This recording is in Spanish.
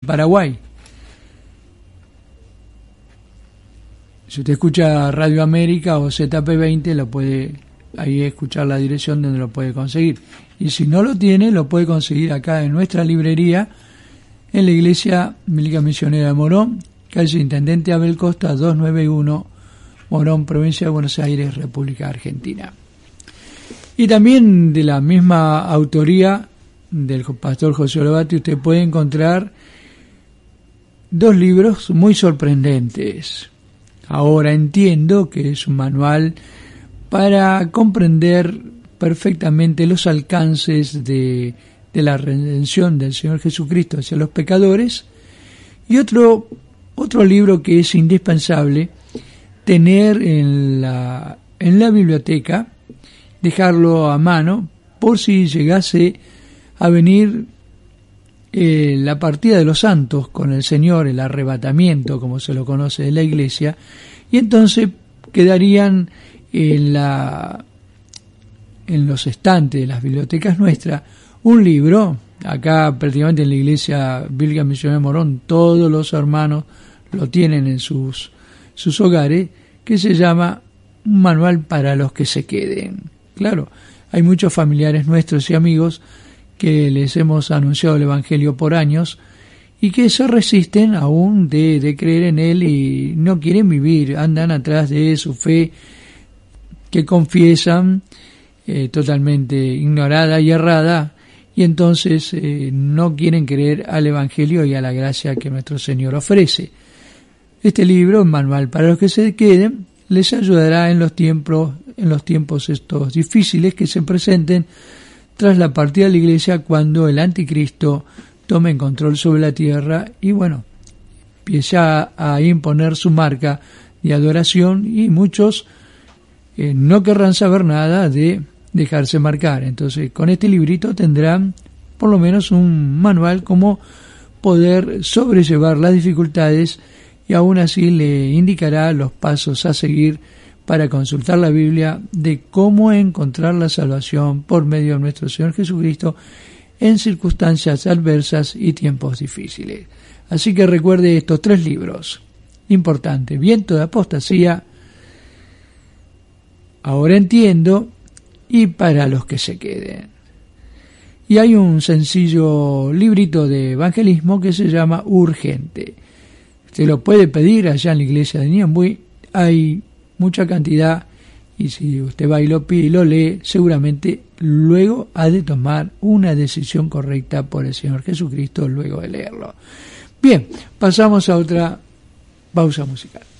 Paraguay. Si usted escucha Radio América o ZP20, lo puede ahí escuchar la dirección donde lo puede conseguir. Y si no lo tiene, lo puede conseguir acá en nuestra librería, en la Iglesia Bíblica Misionera de Morón, calle Intendente Abel Costa 291, Morón, provincia de Buenos Aires, República Argentina. Y también de la misma autoría del pastor José Olobati, usted puede encontrar dos libros muy sorprendentes. Ahora entiendo que es un manual para comprender perfectamente los alcances de la redención del Señor Jesucristo hacia los pecadores, y otro libro que es indispensable tener en la biblioteca, dejarlo a mano por si llegase a venir la partida de los santos con el Señor, el arrebatamiento, como se lo conoce de la Iglesia, y entonces quedarían en los estantes de las bibliotecas nuestras un libro. Acá prácticamente en la Iglesia Bíblica Misionera de Morón todos los hermanos lo tienen en sus hogares, que se llama Un manual para los que se queden. Claro, hay muchos familiares nuestros y amigos que les hemos anunciado el Evangelio por años y que se resisten aún de creer en él y no quieren vivir, andan atrás de su fe que confiesan totalmente ignorada y errada, y entonces no quieren creer al Evangelio y a la gracia que nuestro Señor ofrece. Este libro, Manual para los que se queden, les ayudará en los tiempos estos difíciles que se presenten tras la partida de la Iglesia, cuando el anticristo tome control sobre la tierra y empiece a imponer su marca de adoración, y muchos no querrán saber nada de dejarse marcar. Entonces, con este librito tendrán por lo menos un manual como poder sobrellevar las dificultades, y aún así le indicará los pasos a seguir para consultar la Biblia de cómo encontrar la salvación por medio de nuestro Señor Jesucristo en circunstancias adversas y tiempos difíciles. Así que recuerde estos 3 libros. Importante: Viento de Apostasía, Ahora Entiendo, y Para los que se queden. Y hay un sencillo librito de evangelismo que se llama Urgente. Usted lo puede pedir allá en la iglesia de Ñembuy. Hay mucha cantidad, y si usted va y lo pide y lo lee, seguramente luego ha de tomar una decisión correcta por el Señor Jesucristo luego de leerlo. Bien, pasamos a otra pausa musical.